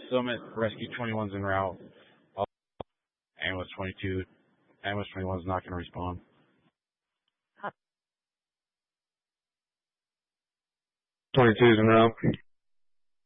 Summit Rescue 21's en route. Ambulance 22. Ambulance 21's not going to respond. 22's en route.